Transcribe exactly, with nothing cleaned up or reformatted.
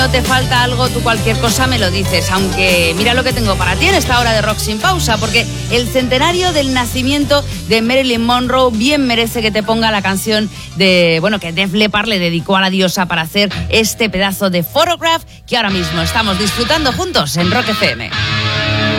No te falta algo, tú cualquier cosa me lo dices, aunque mira lo que tengo para ti en esta hora de Rock Sin Pausa, porque el centenario del nacimiento de Marilyn Monroe bien merece que te ponga la canción de, bueno, que Def Leppard le dedicó a la diosa para hacer este pedazo de Photograph que ahora mismo estamos disfrutando juntos en Rock F M.